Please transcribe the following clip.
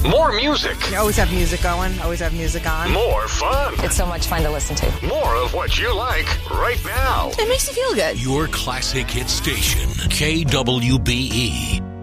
More music. You always have music going, always have music on. More fun. It's so much fun to listen to. More of what you like right now. It makes you feel good. Your classic hit station, KWBE.